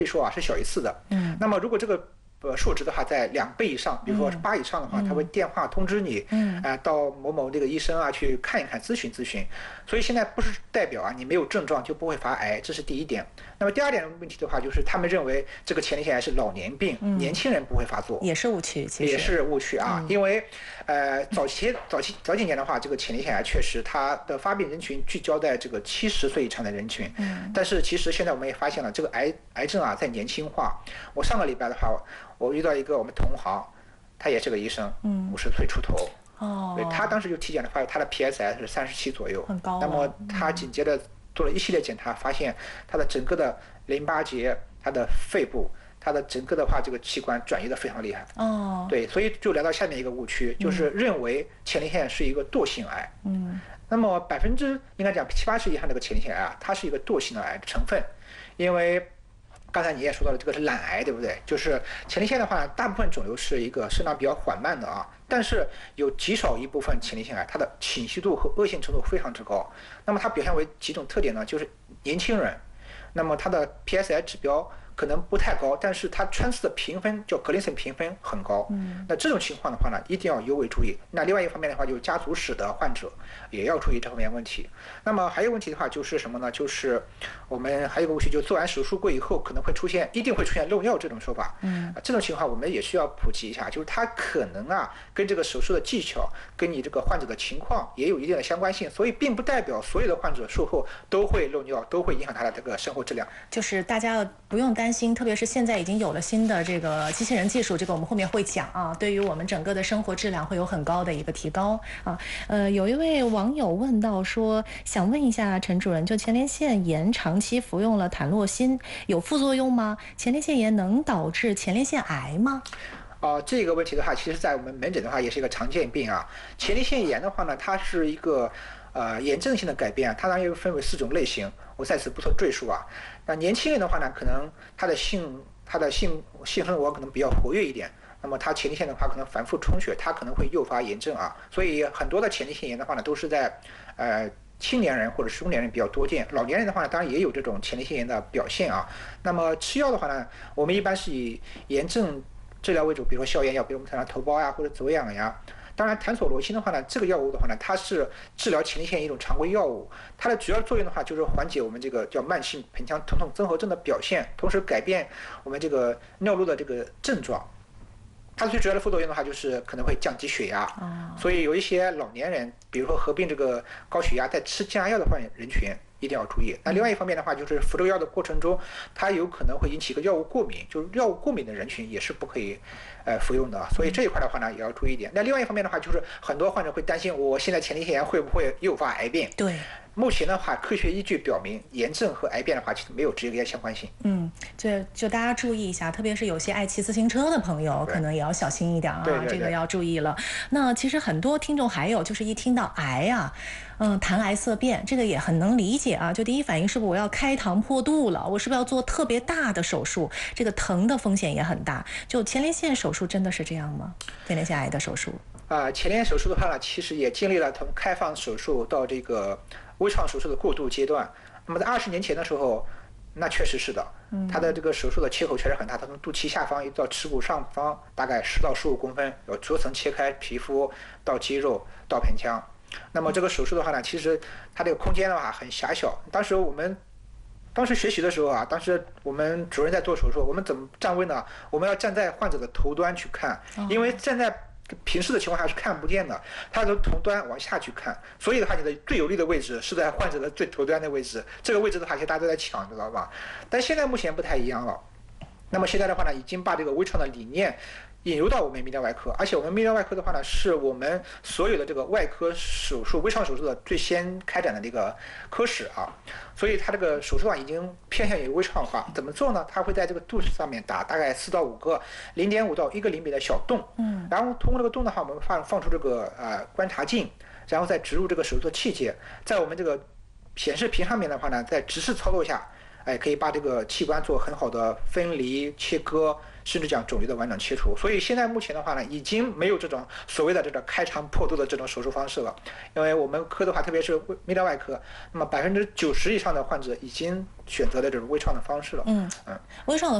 说啊是小于4的。那么如果这个数值的话在2倍以上，比如说8以上的话，他会电话通知你，到某某这个医生啊去看一看，咨询咨询。所以现在不是代表啊你没有症状就不会发癌，这是第一点。那么第二点问题的话，就是他们认为这个前列腺癌是老年病，年轻人不会发作， 也是误区，其实也是误区啊。因为早几年的话，这个前列腺癌确实它的发病人群聚焦在这个70岁以上的人群，但是其实现在我们也发现了，这个癌症啊在年轻化。我上个礼拜的话，我遇到一个我们同行，他也是个医生，50岁出头。对，他当时就体检的话，他的 PSI 是37左右， 很高。 那么他紧接着做了一系列检查，发现他的整个的淋巴结、他的肺部、他的整个的话这个器官转移的非常厉害。对，所以就来到下面一个误区，就是认为前列腺是一个惰性癌。那么应该讲70-80%以上这个前列腺癌啊，它是一个惰性的癌成分，因为刚才你也说到了，这个是懒癌，对不对？就是前列腺的话，大部分肿瘤是一个生长比较缓慢的啊，但是有极少一部分前列腺癌，它的侵袭度和恶性程度非常之高。那么它表现为几种特点呢？就是年轻人，那么它的 PSI 指标可能不太高，但是它穿刺的评分叫格林森评分很高。那这种情况的话呢，一定要尤为注意。那另外一方面的话，就是家族史的患者也要注意这方面问题。那么还有问题的话就是什么呢？就是我们还有个误区，就做完手术过以后可能会一定会出现漏尿这种说法。这种情况我们也需要普及一下，就是它可能啊跟这个手术的技巧跟你这个患者的情况也有一定的相关性，所以并不代表所有的患者术后都会漏尿，都会影响他的这个生活质量。 就是大家不用担心，特别是现在已经有了新的这个机器人技术，这个我们后面会讲啊，对于我们整个的生活质量会有很高的一个提高啊。有一位网友问到说，想问一下陈主任，就前列腺炎长期服用了坦洛辛有副作用吗？前列腺炎能导致前列腺癌吗？ 这个问题的话，其实在我们门诊的话也是一个常见病啊。前列腺炎的话呢，它是一个炎症性的改变，它当然又分为4种类型，我在此不做赘述啊。那年轻人的话呢，可能他的性生活可能比较活跃一点，那么他前列腺的话可能反复充血，它可能会诱发炎症啊。所以很多的前列腺炎的话呢，都是在青年人或者中年人比较多见，老年人的话呢，当然也有这种前列腺炎的表现啊。那么吃药的话呢，我们一般是以炎症治疗为主，比如说消炎药，比如我们谈到头孢呀或者走氧呀。当然，坦索罗辛的话呢，这个药物的话呢，它是治疗前列腺一种常规药物，它的主要作用的话就是缓解我们这个叫慢性盆腔疼痛综合症的表现，同时改变我们这个尿路的这个症状。它最主要的副作用的话，就是可能会降低血压。所以有一些老年人，比如说合并这个高血压，在吃降压药的话，人群一定要注意。那另外一方面的话，就是服这个药的过程中，它有可能会引起一个药物过敏，就是药物过敏的人群也是不可以服用的。所以这一块的话呢，也要注意一点。那另外一方面的话，就是很多患者会担心，我现在前列腺炎会不会诱发癌变？ 对。 目前的话，科学依据表明，炎症和癌变的话其实没有直接相关性。 就大家注意一下，特别是有些爱骑自行车的朋友，可能也要小心一点啊。 对， 这个要注意了。那其实很多听众还有就是一听到癌啊，谈癌色变，这个也很能理解啊。就第一反应是不是我要开膛破肚了？我是不是要做特别大的手术？这个疼的风险也很大。就前列腺手术真的是这样吗？前列腺癌的手术？ 前列腺手术的话呢，其实也经历了从开放手术到这个微创手术的过渡阶段。那么在20年前的时候，那确实是的，它的这个手术的切口确实很大，它从肚脐下方一直到耻骨上方大概10到15公分，有逐层切开皮肤到肌肉到盆腔。那么这个手术的话呢，其实它这个空间的话很狭小。当时学习的时候啊，当时我们主任在做手术，我们怎么站位呢？我们要站在患者的头端去看，因为站在平视的情况下是看不见的，它从头端往下去看，所以的话，你的最有利的位置是在患者的最头端的位置。这个位置的话，现在大家都在抢，知道吧？但现在目前不太一样了。那么现在的话呢，已经把这个微创的理念引入到我们泌尿外科，而且我们泌尿外科的话呢，是我们所有的这个外科手术、微创手术的最先开展的这个科室啊。所以它这个手术已经偏向于微创化。怎么做呢？它会在这个肚子上面打大概4到5个0.5到1个厘米的小洞，然后通过这个洞的话，我们放出这个观察镜，然后再植入这个手术的器械，在我们这个显示屏上面的话呢，在直视操作下， 可以把这个器官做很好的分离、切割，甚至将肿瘤的完整切除。所以现在目前的话呢，已经没有这种所谓的这个开肠破肚的这种手术方式了，因为我们科的话，特别是泌尿外科，那么90%以上的患者已经选择了这种微创的方式了。 微创的